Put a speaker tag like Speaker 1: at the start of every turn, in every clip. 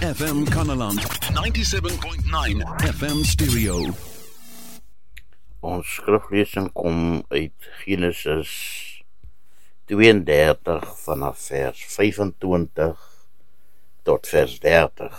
Speaker 1: FM Kannaland, 97.9 FM Stereo.
Speaker 2: Ons skriflesing kom uit Genesis 32 vanaf vers 25 tot vers 30.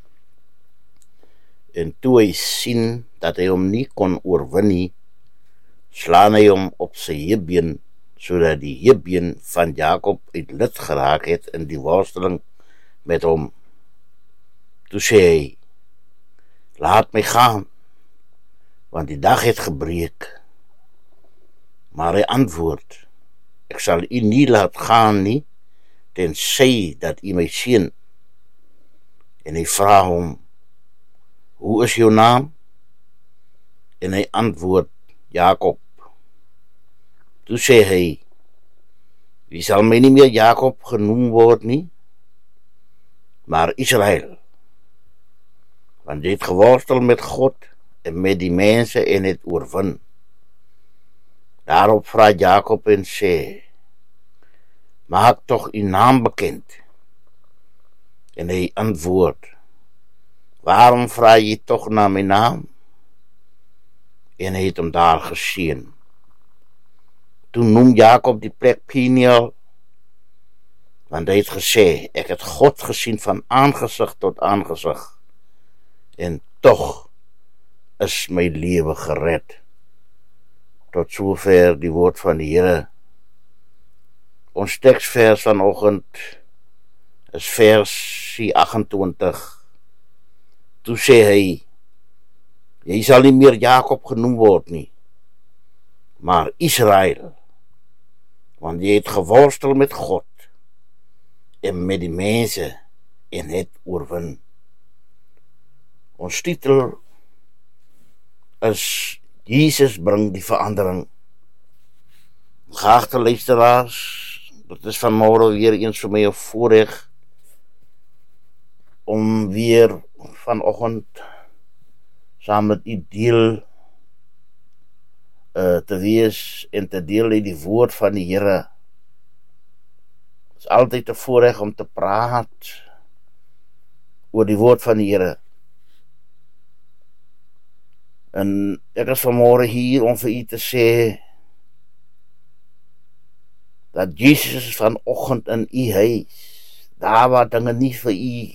Speaker 2: En toe hy sien dat hy hom nie kon oorwin nie, slaan hy hom op sy heupbeen, sodat die heupbeen van Jakob uit lid geraak het in die worsteling met hom. Toe sê hy, laat my gaan, want die dag het gebreek. Maar hy antwoord, ek sal u nie laat gaan nie, tensy dat u my seën. En hy vra hom, hoe is jou naam? En hy antwoord, Jakob. Toe sê hy, wie sal my nie meer Jakob genoem word nie, maar Israel. Want jy het geworstel met God en met die mense en het oorwin. Daarop vra Jakob en sê, maak toch uw naam bekend. En hy antwoord, waarom vra jy toch na my naam? En hy het hom daar geseën. Toen noem Jakob die plek Peniel, want hy het gesê, ek het God gesien van aangesig tot aangesig, en toch is my lewe gered. Tot sover die woord van die Here. Ons teksvers vanoggend is versie 28. Toe sê hy, jy sal nie meer Jakob genoem word nie, maar Israel, want jy het geworstel met God en met die mense en het oorwin. Ons titel is Jesus bring die verandering. Geagte luisteraars, dit is vanmorgen weer eens vir my 'n voorreg om weer vanoggend saam met u deel te wees en te deel uit die woord van die Here. Het is altyd 'n voorreg om te praat oor die woord van die Here. En ek is vanmorgen hier om vir u te sê dat Jesus is vanoggend in u huis, daar waar dinge nie vir u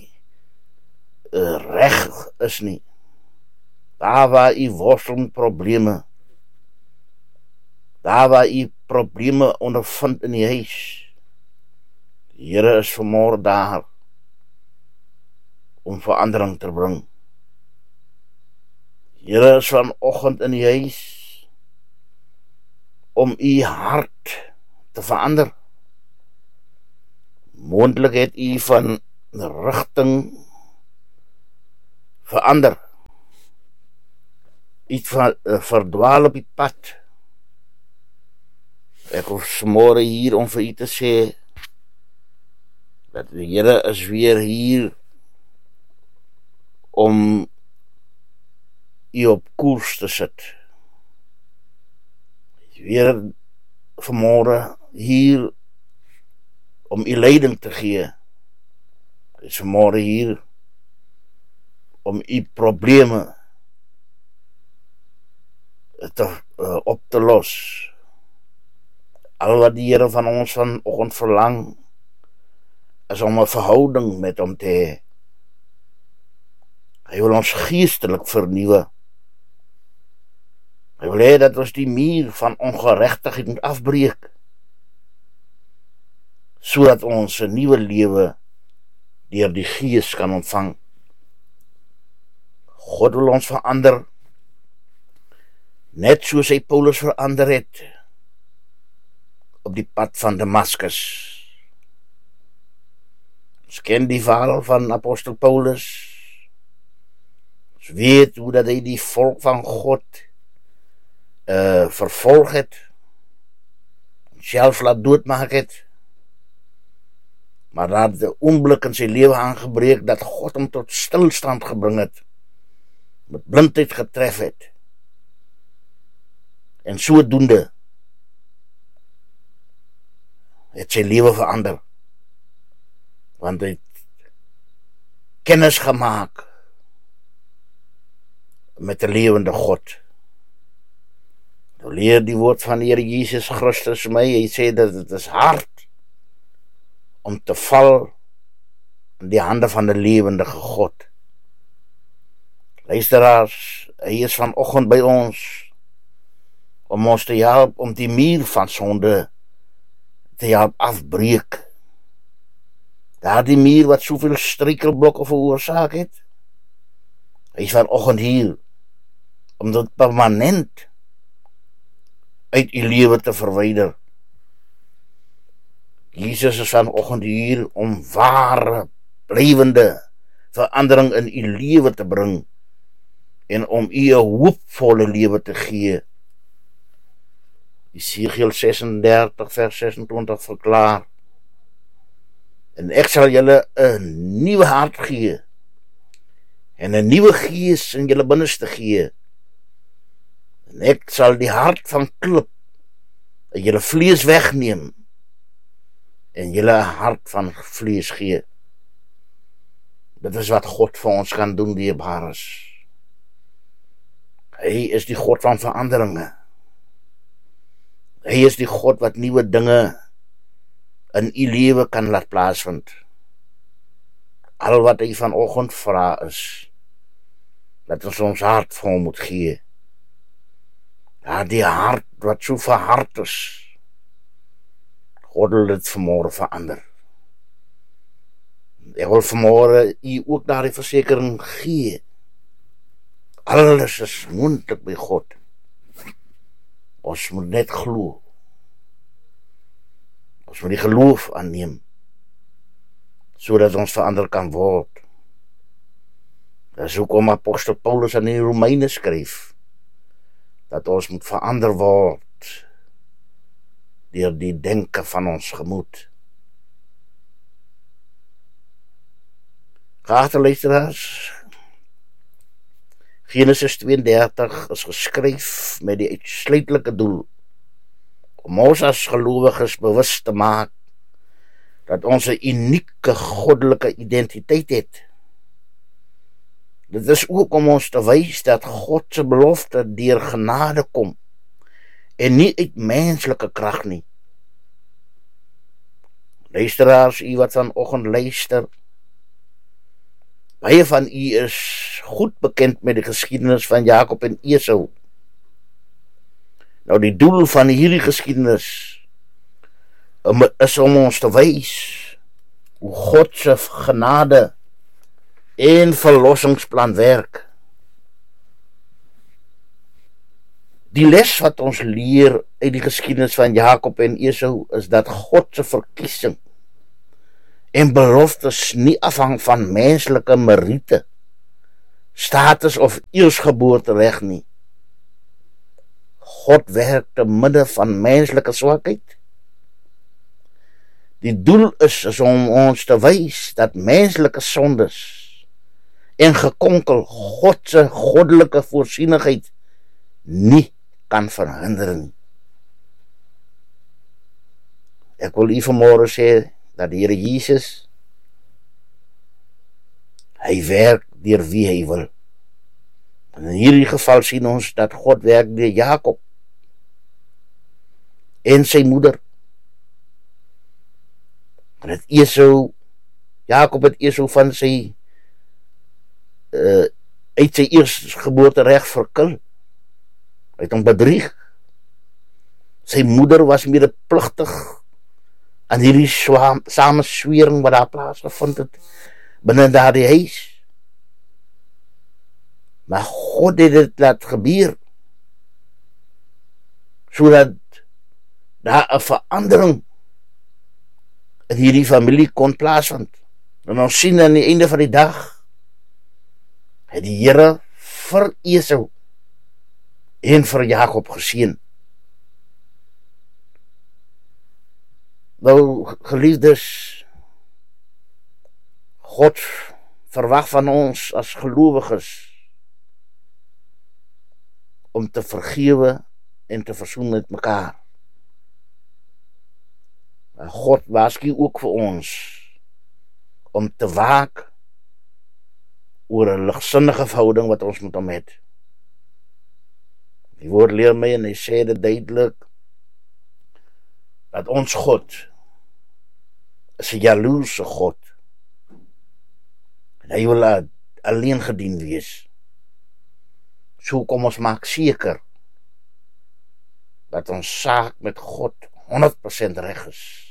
Speaker 2: reg is nie, daar waar u worstel met probleme, daar waar u probleme ondervind in die huis. Die Here is vanmorgen daar om verandering te bring. Die Here is vanoggend in die huis om u hart te verander. Moontlik het u van rigting verander. Iets van verdwaal op die pad. Ek is môre hier om vir u te sê dat die Here is weer hier om u op koers te sit. Hy is weer vanmôre hier om u leiding te gee. Hy is vanmôre hier om u probleme op te los. Al wat die Here van ons vanoggend verlang, is om 'n verhouding met hom te hê. Hy wil ons geestelik vernuwe. Hy wil hê dat ons die muur van ongeregtigheid moet afbreek, sodat ons 'n nuwe lewe deur die Gees kan ontvang. God wil ons verander, net soos hy Paulus verander het op die pad van Damaskus. Ons ken die verhaal van apostel Paulus. Ons weet hoe dat hy die volk van God vervolg het, self laat doodmaak het, maar daar het 'n oomblik in sy lewe aangebreek dat God hom tot stilstand gebring het, met blindheid getref het, en sodoende het sy lewe verander, want hy kennis gemaak met die lewende God. Nou leer die woord van die Here Jesus Christus my, hy sê dat het is hard om te val in die hande van die lewendige God. Luisteraars, hy is vanoggend by ons om ons te help om die muur van sonde te help afbreek. Daardie muur wat soveel struikelblokke veroorsaak het, hy is vanoggend hier om dit permanent uit u lewe te verwyder. Jesus is vanoggend hier om ware, blywende verandering in u lewe te bring en om u 'n hoopvolle lewe te gee. Jesaja 36 vers 26 verklaar: en ek sal julle 'n nuwe hart gee en 'n nuwe gees in julle binneste gee. En ek sal die hart van klip en julle vlees wegneem en julle 'n hart van vlees gee. Dit is wat God vir ons kan doen, dierbares. Hy is die God van veranderinge. Hy is die God wat nuwe dinge in u lewe kan laat plaasvind. Al wat hy vanoggend vra is dat ons hart vir hom moet gee. Ja, die hart wat so verhard is, God wil dit vanmôre verander. Ek wil vanmôre u ook daardie versekering gee. Alles is moontlik by God. Ons moet net glo. Ons moet die geloof aanneem, sodat ons verander kan word. Dis hoekom apostel Paulus aan die Romeine skryf, dat ons moet verander word deur die denke van ons gemoed. Geagte luisteraars, Genesis 32 is geskryf met die uitsluitlike doel om ons as gelowiges bewus te maak dat ons 'n unieke goddelike identiteit het. Dit is ook om ons te wys dat God se belofte deur genade kom en nie uit menslike krag nie. Luisteraars, u wat vanoggend luister, baie van u is goed bekend met die geskiedenis van Jakob en Esau. Nou die doel van hierdie geskiedenis is om ons te wys hoe God se genade en verlossingsplan werk. Die les wat ons leer uit die geskiedenis van Jakob en Esau is dat God se verkiesing en beloftes nie afhang van menslike meriete, status of eersgeboortereg nie. God werk te midde van menslike swakheid. Die doel is om ons te wys dat menslike sondes en gekonkel God se goddelike voorsienigheid nie kan verhinder nie. Ek wil u vanmôre sê dat die Here Jesus, hy werk deur wie hy wil. En in hierdie geval sien ons dat God werk deur Jakob en sy moeder. En het Jakob het Esau van sy uit sy eerstgeboortereg verkil. Hy het hom bedrieg. Sy moeder was medepligtig aan hierdie samenswering wat daar plaasgevind het binne daardie huis. Maar God het dit laat gebeur, sodat daar 'n verandering in hierdie familie kon plaasvind. En ons sien aan die einde van die dag, het die Here vir Esau en vir Jakob geseën. Nou, geliefdes, God verwag van ons as gelowiges om te vergewe en te versoen met mekaar. Maar God waarsku ook vir ons om te waak oor 'n ligsinnige verhouding wat ons met hom het. Die woord leer my en hy sê dit duidelik, dat ons God is 'n jaloerse God. En hy wil alleen gedien wees. So kom ons maak seker dat ons saak met God 100% reg is.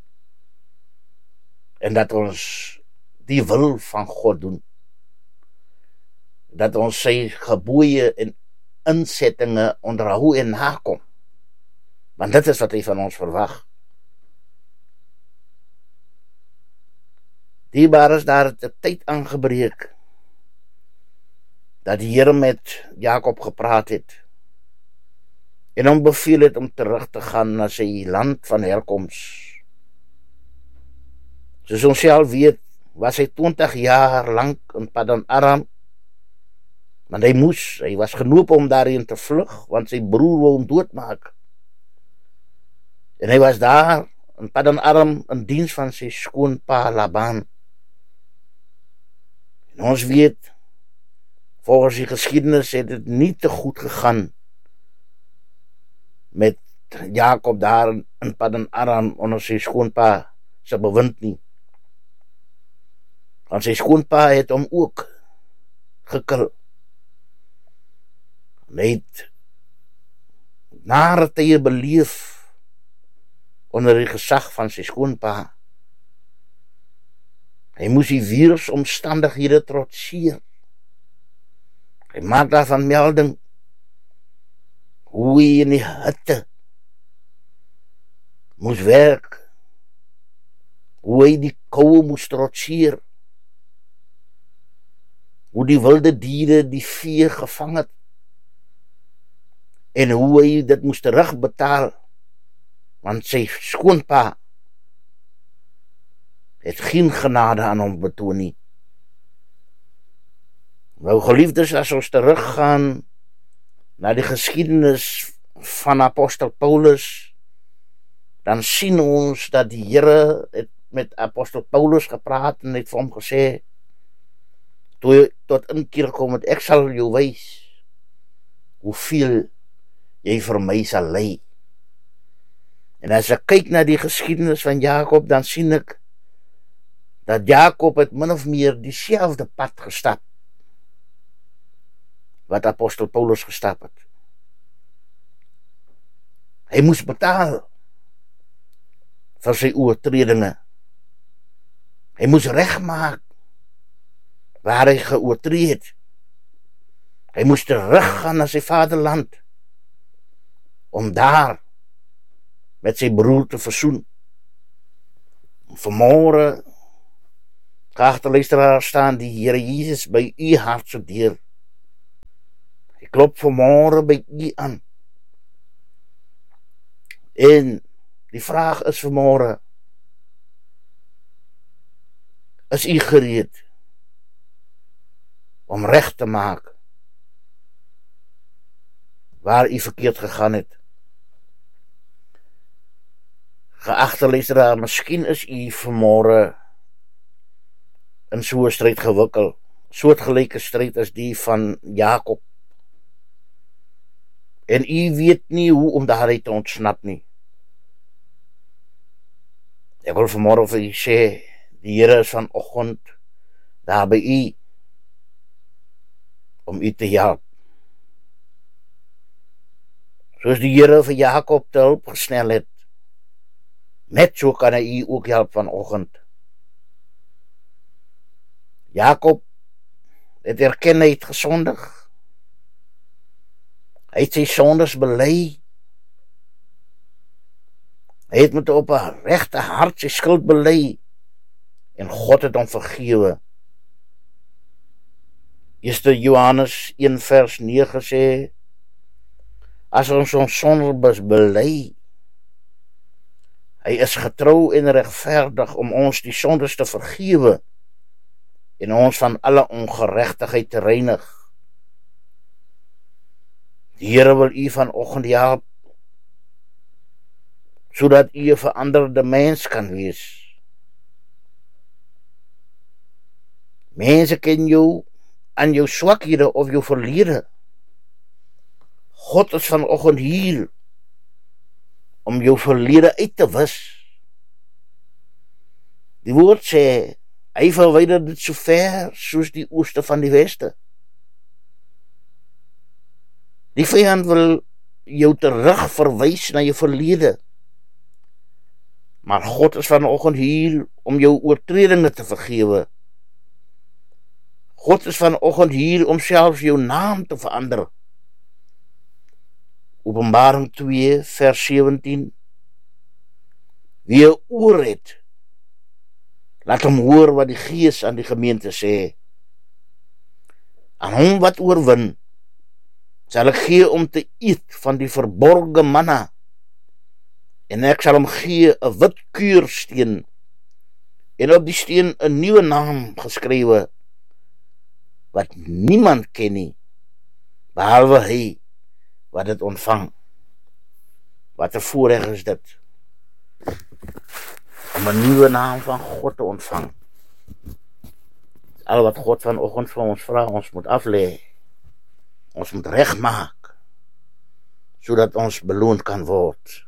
Speaker 2: En dat ons die wil van God doen. Dat ons sy gebooie en insettinge onderhou en nakom. Want dit is wat hy van ons verwag. Dierbaar is daar 'n tyd aangebreek dat die Here met Jakob gepraat het en hom beveel het om terug te gaan na sy land van herkoms. Soos ons self weet, was hy 20 jaar lang in Paddan Aram, want hy was genoop om daarin te vlug, want sy broer wou hom doodmaak. En hy was daar in Paddan Aram in diens van sy skoonpa Laban. En ons weet, volgens die geskiedenis het dit nie te goed gegaan met Jakob daar in Paddan Aram onder sy skoonpa se bewind nie. Want sy skoonpa het hom ook gekil. En hy het nare tye beleef onder die gesag van sy skoonpa. Hy moes die virusomstandighede trotseer. Hy maak daarvan melding hoe hy in die hitte moes werk, hoe hy die koue moes trotseer, hoe die wilde diere die vee gevang het, en hoe hy dit moes terugbetaal, want sy skoonpa het geen genade aan hom betoon nie. Nou geliefdes, as ons teruggaan na die geskiedenis van apostel Paulus, dan sien ons dat die Here het met apostel Paulus gepraat en het vir hom gesê, toe jy tot inkeer kom het, ek sal jou wys hoeveel jy vir my sal ly. En as ek kyk na die geskiedenis van Jakob, dan sien ek dat Jakob het min of meer dieselfde pad gestap wat apostel Paulus gestap het. Hy moes betaal vir sy oortredinge. Hy moes regmaak waar hy geoortree het. Hy moes teruggaan na sy vaderland om daar met sy broer te versoen. Vanmôre, geagte luisteraars, staan die Here Jesus by u hart se deur. Hy klop vanmôre by u aan. En die vraag is vanmôre, is u gereed om reg te maak waar u verkeerd gegaan het? Geagte luisteraar, miskien is u vanmôre in so 'n stryd gewikkel, soortgelyke stryd as die van Jakob. En u weet nie hoe om daaruit te ontsnap nie. Ek wil vanmôre vir u sê, die Here is vanoggend daar by u om u te help. Soos die Here vir Jakob te hulp gesnel het, net so kan hy u ook help vanoggend. Jakob het erken hy het gesondig. Hy het sy sondes bely. Hy het met op 'n regte hart sy skuld bely en God het hom vergewe. 1 Johannes 1 vers 9 sê, as ons sondes bely, hy is getrou en regverdig om ons die sondes te vergewe en ons van alle ongeregtigheid te reinig. Die Here wil u vanoggend help, sodat u 'n veranderde mens kan wees. Mense ken jou aan jou swakhede of jou verlede. God is vanoggend hier om jou verlede uit te wis. Die woord sê, hy verwyder dit so ver soos die ooste van die weste. Die vyand wil jou terug verwys na jou verlede. Maar God is vanoggend hier om jou oortredinge te vergewe. God is vanoggend hier om selfs jou naam te verander. Openbaring 2 vers 17. Wie 'n oor het, laat hom hoor wat die Gees aan die gemeente sê. Aan hom wat oorwin, sal ek gee om te eet van die verborgde manna, en ek sal hom gee 'n wit kuursteen, en op die steen 'n nuwe naam geskrywe, wat niemand ken nie, behalwe hy wat dit ontvang. Wat 'n voorreg is dit, om 'n nuwe naam van God te ontvang. Al wat God vanoggend van ons vra, ons moet aflê. Ons moet regmaak, sodat ons beloond kan word.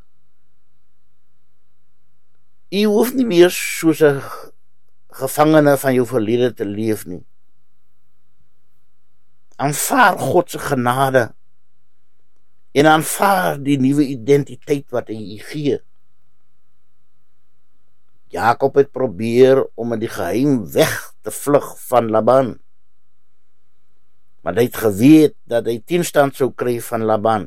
Speaker 2: U hoef nie meer soos 'n gevangene van jou verlede te leef nie. Aanvaar God se genade en aanvaar die nuwe identiteit wat hy gee. Jakob het probeer om in die geheim weg te vlug van Laban. Maar hy het geweet dat hy teenstand sou kry van Laban.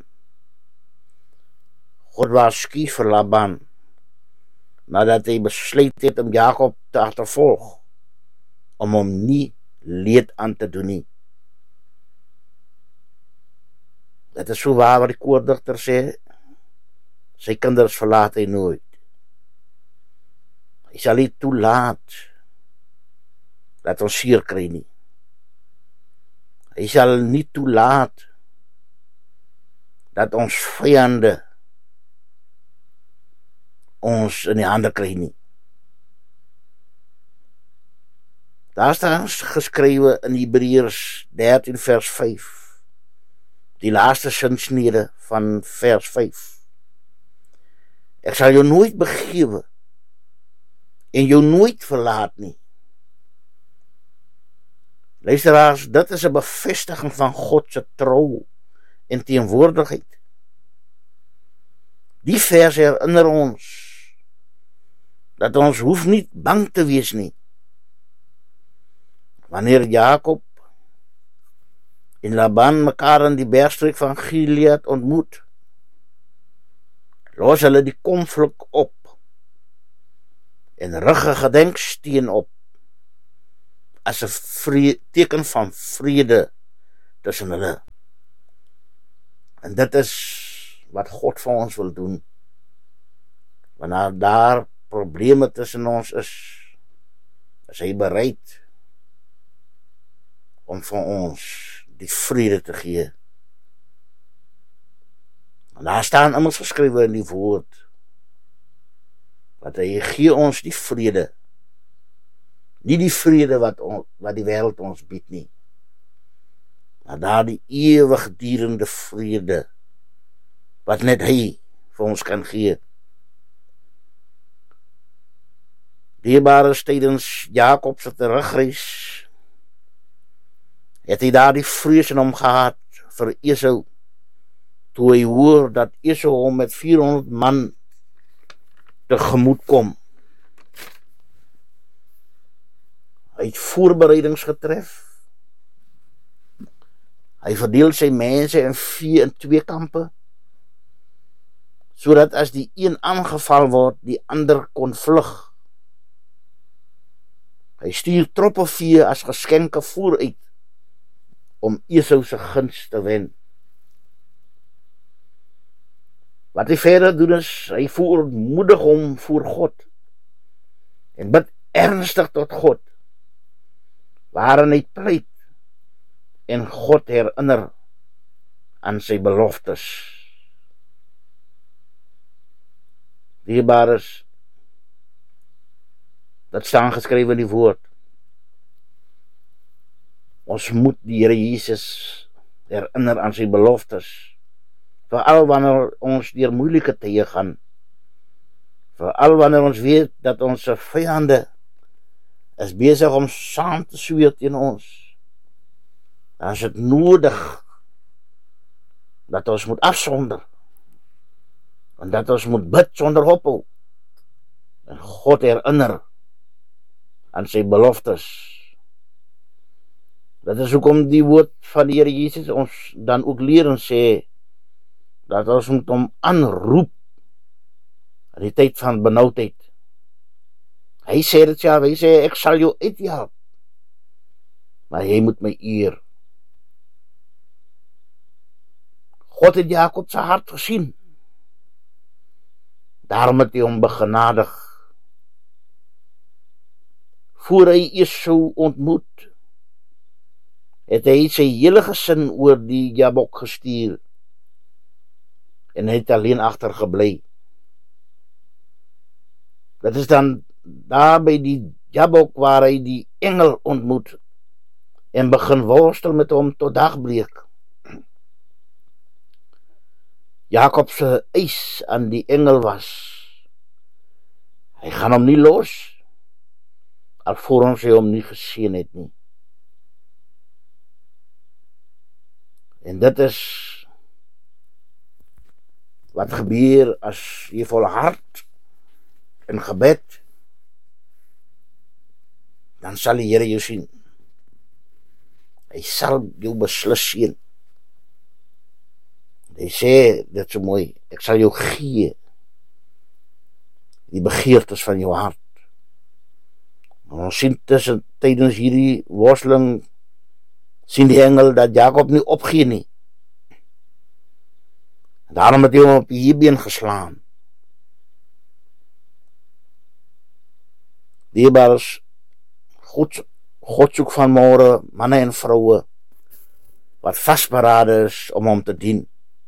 Speaker 2: God waarsku vir Laban, nadat hy besluit het om Jakob te agtervolg, om hom nie leed aan te doen nie. Dit is so waar wat die koordigter sê, sy kinders verlaat hy nooit. Hy sal nie toelaat dat ons seer kry nie. Hy sal nie toelaat dat ons vyande ons in die hande kry nie. Daar staan geskrywe in Hebreërs 13 vers 5, die laaste sinsnede van vers 5. Ek sal jou nooit begewe en jou nooit verlaat nie. Luisteraars, dit is 'n bevestiging van God se trou en teenwoordigheid. Die vers herinner ons dat ons hoef nie bang te wees nie. Wanneer Jakob en Laban mekaar in die bergstreek van Gilead ontmoet, los hulle die konflik op en rig 'n gedenksteen op as 'n teken van vrede tussen hulle. En dit is wat God vir ons wil doen. Wanneer daar probleme tussen ons is hy bereid om vir ons die vrede te gee. En daar staan immers geskrywe in die woord, dat hy gee ons die vrede, nie die vrede wat die wêreld ons bied nie, maar daar die ewigdurende vrede, wat net hy vir ons kan gee. Dierbare, tydens Jakob se terugreis, het hy daar die vrees in hom gehad vir Esau, toe hy hoor dat Esau hom met 400 man tegemoet kom. Hy het voorbereidings getref. Hy verdeel sy mense en vee in 2 kampe, sodat as die een aangeval word, die ander kon vlug. Hy stuur troppe vee as geskenke vooruit, om Esau se guns te wen. Wat hy verder doen is, hy verootmoedig hom voor God, en bid ernstig tot God, waarin hy pleit, en God herinner aan sy beloftes. Dierbares, dat staan geskrywe in die woord. Ons moet die Here Jesus herinner aan sy beloftes, veral wanneer ons deur moeilike tye gaan, veral wanneer ons weet dat ons vyande is besig om saam te sweer teen ons. Dan is dit nodig dat ons moet afsonder en dat ons moet bid sonder ophou en God herinner aan sy beloftes. Dit is hoekom die woord van die Here Jesus ons dan ook leer en sê dat ons moet hom aanroep in die tyd van benoudheid. Hy sê dit self, hy sê ek sal jou uithelp, maar jy moet my eer. God het Jakob sy hart gesien. Daarom het hy hom begenadig. Voor hy Esau ontmoet, het hy sy hele gesin oor die Jabok gestuur en hy het alleen agtergebly. Dit is dan daar by die Jabok waar hy die engel ontmoet en begin worstel met hom tot dagbreek. Jakob se eis aan die engel was, hy gaan hom nie los, alvorens hy hom nie gesien het nie. En dit is wat gebeur as jy volhard in gebed, dan sal die Here jou sien. Hy sal jou beslis sien. Hy sê dit so mooi, ek sal jou gee die begeertes van jou hart. En ons sien tydens hierdie worsteling sien die engel dat Jakob nie opgee nie. Daarom het hy hom op die heebeen geslaan. Dierbars, God soek van môre manne en vroue wat vasberade is om hom te dien.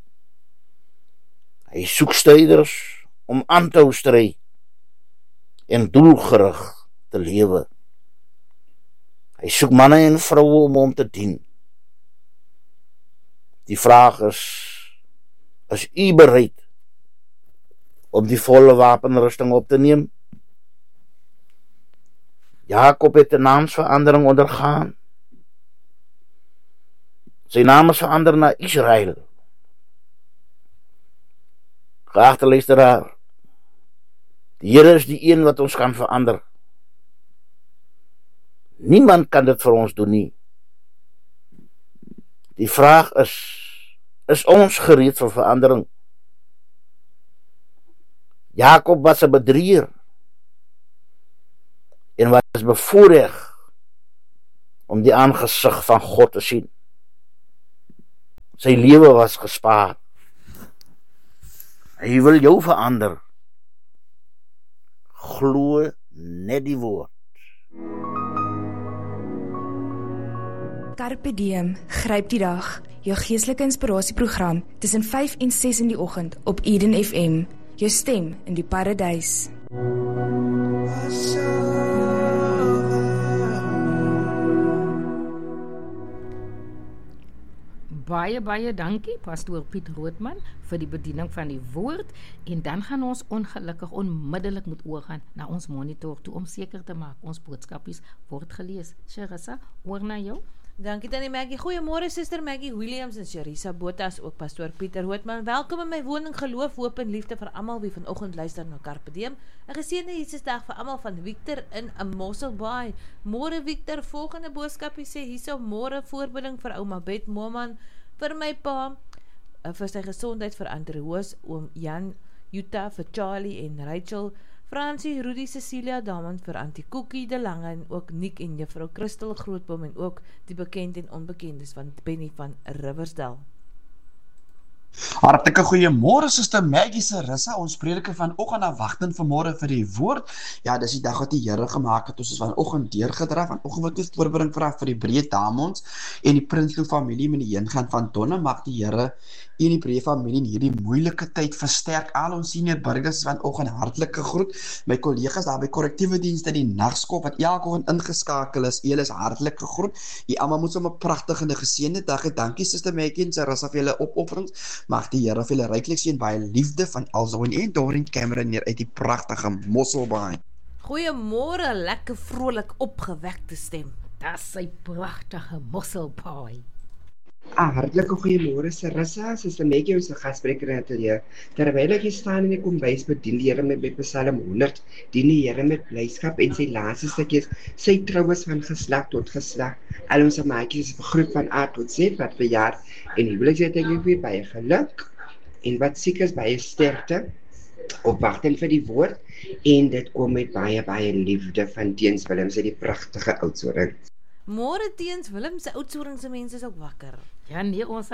Speaker 2: Hy soek stryders om aan te hou stry en doelgerig te lewe. Hy soek manne en vroue om hom te dien. Die vraag is u bereid om die volle wapenrusting op te neem? Jakob het 'n naamsverandering ondergaan. Sy naam is verander na Israel. Geagte luisteraar, die Here is die een wat ons kan verander. Niemand kan dit vir ons doen nie. Die vraag is ons gereed vir verandering? Jakob was 'n bedrieger en was bevoorreg om die aangesig van God te sien. Sy lewe was gespaar. Hy wil jou verander. Glo net die woord.
Speaker 3: Carpe diem, gryp die dag. Jou geestelike inspirasieprogram tussen 5 en 6 in die oggend op Eden FM. Jou stem in die paradys.
Speaker 4: Baie dankie, Pastoor Piet Roodman, vir die bediening van die woord, en dan gaan ons ongelukkig onmiddellik moet oorgaan na ons monitor toe om seker te maak ons boodskapies word gelees. Sharissa, oor na jou.
Speaker 5: Dankie Tannie Maggie. Goeiemôre Suster Maggie Williams en Sharissa Bottas, ook Pastoor Pieter Roodman. Welkom in my woning, geloof, hoop en liefde vir almal wie vanoggend luister na Carpe Diem. 'n Geseënde Jesusdag vir almal van Victor in 'n Mosselbaai. Môre Victor, volgende boodskapie sê hierso, môre voorbeelding vir ouma Bet Moman, vir my pa, vir sy gesondheid, vir Andreas, oom Jan, Jutta, vir Charlie en Rachel, Francie, Rudy, Cecilia, Damon, vir Auntie Cookie, De Lange, en ook Nick en juffrou Christel Grootboom, en ook die bekend en onbekendes van Penny van Riversdal.
Speaker 6: Hartlike goeiemôre Suster Maggie Sarissa, ons prediker vanoggend afwagting vanmôre vir die woord. Ja, dis die dag wat die Here gemaak het, ons is vanoggend deurgedryf, vanoggend wat ons voorbereiding vir die breë Damons, en die Prinsloo familie met die heengaan van Donne, mag die Here en die Breë familie in hierdie moeilike tyd versterk. Al ons senior burgers vanoggend hartlike groet. My kollegas daar by korrektiewe dienste die nagskop wat elke oggend ingeskakel is. Julle is hartlik gegroet. Julle almal moet sommer 'n pragtige en geseënde dag hê. Dankie Suster Maggie en Sarasa vir julle opofferings. Mag die Here vir julle ryklik seën baie liefde van Alzoen en Dorien Cameron neer uit die pragtige Mosselbaai.
Speaker 5: Goeiemôre, lekker vrolik opgewekte stem.
Speaker 4: Dis sy pragtige Mosselbaai.
Speaker 7: Hartlike goeiemôre Sarissa, Suster Maggie ons gasspreker in ateljee. Terwyl ek hier staan in die kombuis bedien die Here met Psalm 100, dien die Here met blydskap en sy laaste stukkies, sy troues van geslag tot geslag. Al ons maatjies is begroet van A tot Z wat verjaar en huweliksherdenking weer baie geluk en wat siek is baie sterkte. Opwagting vir die woord en dit kom met baie liefde van Teens Willem se die pragtige Oudtshoorn.
Speaker 5: Môre Teens Willem se Oudtshoorn se mense is ook wakker.
Speaker 4: Ja nee, ons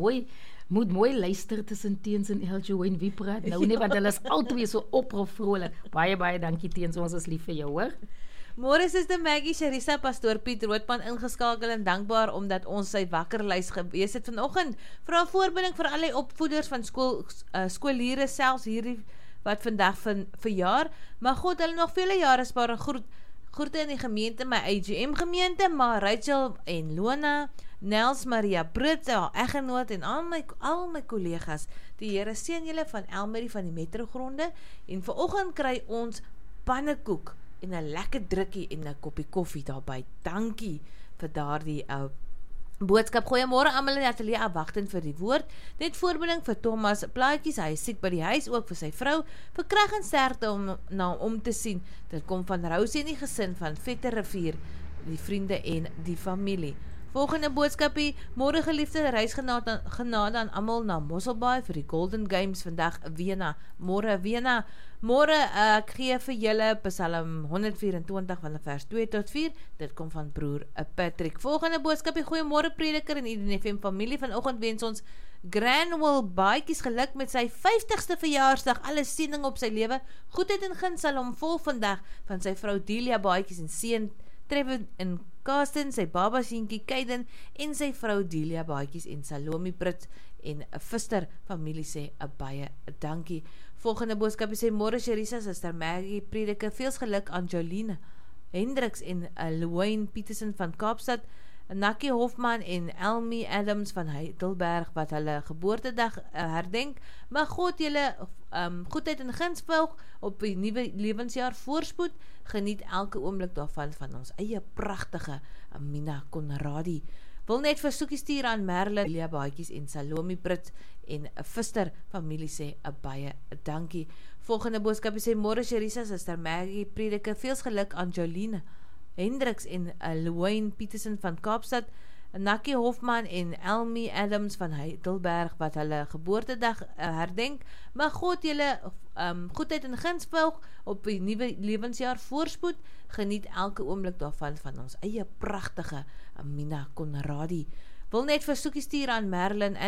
Speaker 4: moet mooi luister tussen Teens en Eljoen wie praat nou nie, want hulle is albei so oproep-vrolik. Baie dankie Teens, ons is lief vir jou hoor.
Speaker 5: Môre Suster Maggie, Sharissa, Pastoor Piet Roodman ingeskakel en dankbaar omdat ons sy wakkerlys gewees het vanoggend. Vra 'n voorbinding vir al die opvoeders van skoolliere selfs hierdie wat vandag verjaar. Mag God hulle nog vele jare spaar en groete in die gemeente, my AGM gemeente, maar Rachel en Lona, Nels, Maria Brits, haar eggenoot en al my kollegas. Die Here seën julle van Elmarie van die metrogronde en vanoggend kry ons pannekoek en 'n lekker drukkie en 'n koppie koffie daarby. Dankie vir daardie boodskap. Goeiemôre almal in die ateljee afwagtend vir die woord. Net voorbereiding vir Thomas Plaatjies, hy is siek by die huis, ook vir sy vrou, vir krag en sterkte om te sien. Dit kom van Rosie en die gesin van Vetterrivier, die vriende en die familie. Volgende boodskapie, môre geliefde reisgenade aan almal na Mosselbaai vir die Golden Games vandag Wena. Môre Wena. Môre ek gee vir julle Psalm 124 van vers 2 tot 4. Dit kom van broer Patrick. Volgende boodskapie, goeiemôre prediker en Eden FM familie. Vanoggend wens ons Granwell Baatjies geluk met sy 50ste verjaarsdag. Alle seëning op sy lewe. Goedheid en guns sal hom volg vandag van sy vrou Delia Baatjies en seun Trevor en Karsten, sy baba seentjie Kaiden en sy vrou Delia Baatjies en Salome Brits en 'n Vister familie sê 'n baie dankie. Volgende boodskap sê môre Sharissa, Suster Maggie, prediker, veels geluk aan Jolene Hendriks en Luwyn Petersen van Kaapstad, Nakkie Hofman en Elmi Adams van Heidelberg wat hulle geboortedag herdenk. Mag God julle goedheid en guns volg op die nuwe lewensjaar voorspoed. Geniet elke oomblik daarvan van ons eie pragtige Amina Konradi. Wil net versoekie stuur aan Merle, Delia Baatjies en Salome Brits en 'n Vister familie sê 'n baie dankie. Volgende boodskap sê môre Sharissa, Suster Maggie, prediker, veels geluk aan Jolene Hendriks en Luwyn Petersen van Kaapstad, Nakkie Hofman en Elmi Adams van Heidelberg wat hulle geboortedag herdenk. Mag God julle goedheid en guns volg op die nuwe lewensjaar voorspoed. Geniet elke oomblik daarvan van ons eie pragtige Amina Konradi. Wil net versoekie stuur aan Merlin